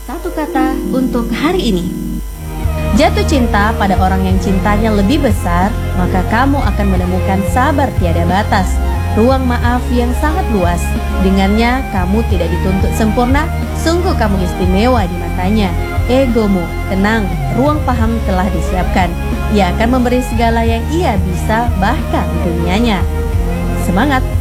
Satu kata untuk hari ini. Jatuh cinta pada orang yang cintanya lebih besar, maka kamu akan menemukan sabar tiada batas, ruang maaf yang sangat luas. Dengannya kamu tidak dituntut sempurna, sungguh kamu istimewa di matanya. Egomu, tenang, ruang paham telah disiapkan. Ia akan memberi segala yang ia bisa, bahkan dunianya. Semangat!